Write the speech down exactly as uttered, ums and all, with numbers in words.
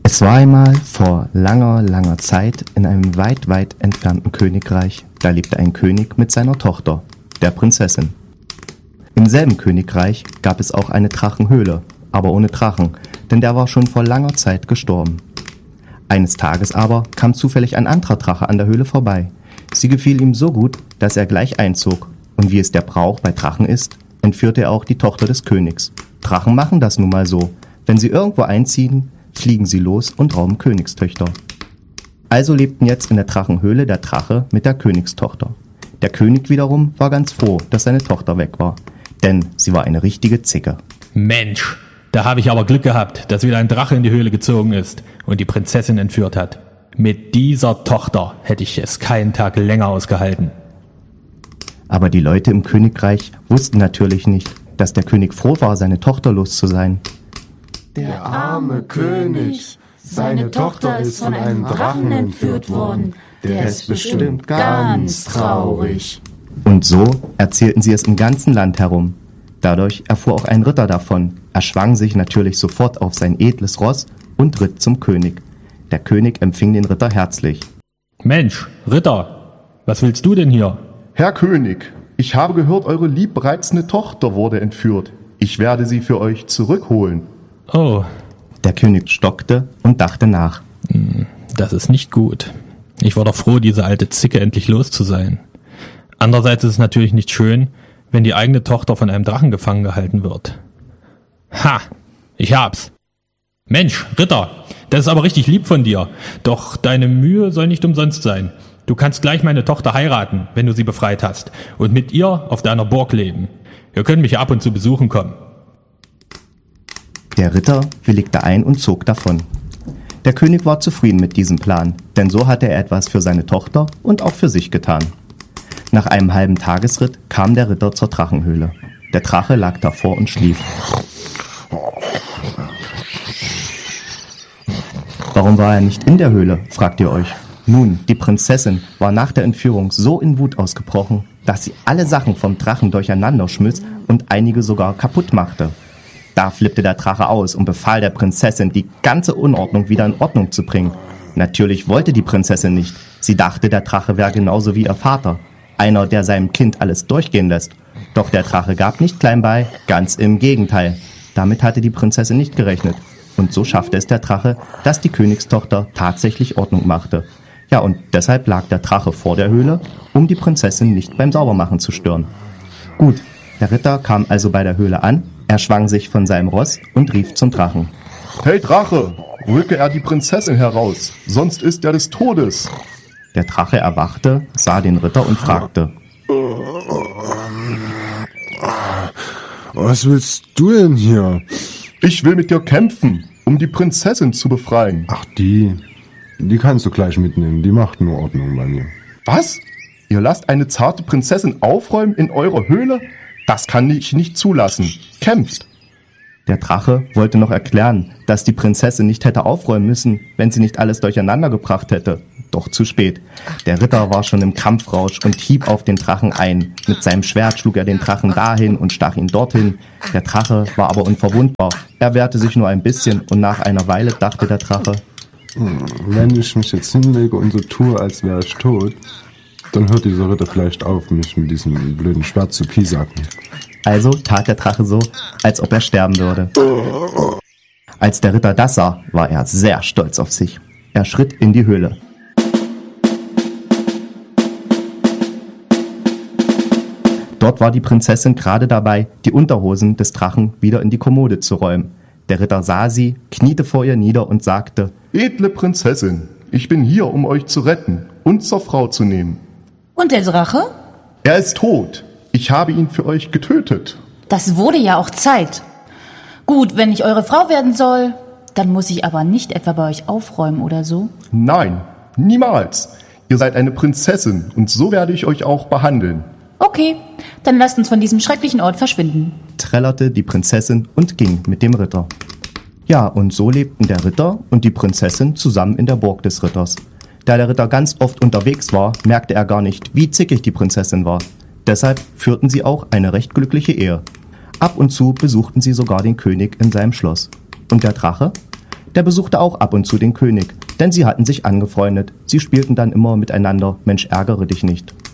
Es war einmal vor langer, langer Zeit in einem weit, weit entfernten Königreich, da lebte ein König mit seiner Tochter, der Prinzessin. Im selben Königreich gab es auch eine Drachenhöhle, aber ohne Drachen, denn der war schon vor langer Zeit gestorben. Eines Tages aber kam zufällig ein anderer Drache an der Höhle vorbei. Sie gefiel ihm so gut, dass er gleich einzog, und wie es der Brauch bei Drachen ist, entführte er auch die Tochter des Königs. Drachen machen das nun mal so, wenn sie irgendwo einziehen, fliegen sie los und rauben Königstöchter. Also lebten jetzt in der Drachenhöhle der Drache mit der Königstochter. Der König wiederum war ganz froh, dass seine Tochter weg war, denn sie war eine richtige Zicke. Mensch, da habe ich aber Glück gehabt, dass wieder ein Drache in die Höhle gezogen ist und die Prinzessin entführt hat. Mit dieser Tochter hätte ich es keinen Tag länger ausgehalten. Aber die Leute im Königreich wussten natürlich nicht, dass der König froh war, seine Tochter los zu sein. Der arme König, seine Tochter ist von einem Drachen entführt worden. Der ist bestimmt ganz traurig. Und so erzählten sie es im ganzen Land herum. Dadurch erfuhr auch ein Ritter davon. Er schwang sich natürlich sofort auf sein edles Ross und ritt zum König. Der König empfing den Ritter herzlich. Mensch, Ritter, was willst du denn hier? Herr König, ich habe gehört, eure liebreizende Tochter wurde entführt. Ich werde sie für euch zurückholen. Oh. Der König stockte und dachte nach. Das ist nicht gut. Ich war doch froh, diese alte Zicke endlich los zu sein. Andererseits ist es natürlich nicht schön, wenn die eigene Tochter von einem Drachen gefangen gehalten wird. Ha, ich hab's. Mensch, Ritter, das ist aber richtig lieb von dir. Doch deine Mühe soll nicht umsonst sein. Du kannst gleich meine Tochter heiraten, wenn du sie befreit hast, und mit ihr auf deiner Burg leben. Ihr könnt mich ab und zu besuchen kommen. Der Ritter willigte ein und zog davon. Der König war zufrieden mit diesem Plan, denn so hatte er etwas für seine Tochter und auch für sich getan. Nach einem halben Tagesritt kam der Ritter zur Drachenhöhle. Der Drache lag davor und schlief. Warum war er nicht in der Höhle, fragt ihr euch. Nun, die Prinzessin war nach der Entführung so in Wut ausgebrochen, dass sie alle Sachen vom Drachen durcheinander schmiss und einige sogar kaputt machte. Da flippte der Drache aus und befahl der Prinzessin, die ganze Unordnung wieder in Ordnung zu bringen. Natürlich wollte die Prinzessin nicht. Sie dachte, der Drache wäre genauso wie ihr Vater. Einer, der seinem Kind alles durchgehen lässt. Doch der Drache gab nicht klein bei, ganz im Gegenteil. Damit hatte die Prinzessin nicht gerechnet. Und so schaffte es der Drache, dass die Königstochter tatsächlich Ordnung machte. Ja, und deshalb lag der Drache vor der Höhle, um die Prinzessin nicht beim Saubermachen zu stören. Gut, der Ritter kam also bei der Höhle an, er schwang sich von seinem Ross und rief zum Drachen. Hey Drache, rücke er die Prinzessin heraus, sonst ist er des Todes. Der Drache erwachte, sah den Ritter und fragte. Was willst du denn hier? Ich will mit dir kämpfen, um die Prinzessin zu befreien. Ach, die, die kannst du gleich mitnehmen, die macht nur Ordnung bei mir. Was? Ihr lasst eine zarte Prinzessin aufräumen in eurer Höhle? Das kann ich nicht zulassen. Kämpft! Der Drache wollte noch erklären, dass die Prinzessin nicht hätte aufräumen müssen, wenn sie nicht alles durcheinander gebracht hätte. Doch zu spät. Der Ritter war schon im Kampfrausch und hieb auf den Drachen ein. Mit seinem Schwert schlug er den Drachen dahin und stach ihn dorthin. Der Drache war aber unverwundbar. Er wehrte sich nur ein bisschen und nach einer Weile dachte der Drache, wenn ich mich jetzt hinlege und so tue, als wäre ich tot, dann hört dieser Ritter vielleicht auf, mich mit diesem blöden Schwert zu piesacken. Also tat der Drache so, als ob er sterben würde. Als der Ritter das sah, war er sehr stolz auf sich. Er schritt in die Höhle. Dort war die Prinzessin gerade dabei, die Unterhosen des Drachen wieder in die Kommode zu räumen. Der Ritter sah sie, kniete vor ihr nieder und sagte, Edle Prinzessin, ich bin hier, um euch zu retten und zur Frau zu nehmen. Und der Drache? Er ist tot. Ich habe ihn für euch getötet. Das wurde ja auch Zeit. Gut, wenn ich eure Frau werden soll, dann muss ich aber nicht etwa bei euch aufräumen oder so. Nein, niemals. Ihr seid eine Prinzessin und so werde ich euch auch behandeln. Okay, dann lasst uns von diesem schrecklichen Ort verschwinden, trällerte die Prinzessin und ging mit dem Ritter. Ja, und so lebten der Ritter und die Prinzessin zusammen in der Burg des Ritters. Da der Ritter ganz oft unterwegs war, merkte er gar nicht, wie zickig die Prinzessin war. Deshalb führten sie auch eine recht glückliche Ehe. Ab und zu besuchten sie sogar den König in seinem Schloss. Und der Drache? der besuchte auch ab und zu den König, denn sie hatten sich angefreundet. Sie spielten dann immer miteinander, Mensch, ärgere dich nicht.